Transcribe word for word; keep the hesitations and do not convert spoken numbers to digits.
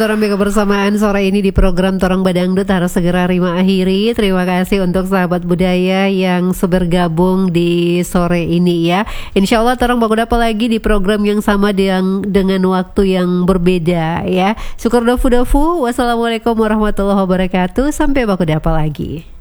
Orang kebersamaan sore ini di program Torang Badangdut harus segera rima akhiri. Terima kasih untuk sahabat budaya yang bergabung di sore ini ya. Insya Allah Torang bakal dapat lagi di program yang sama dengan, dengan waktu yang berbeda ya. Syukur dofu dofu. Wassalamualaikum warahmatullahi wabarakatuh. Sampai bakal dapat lagi.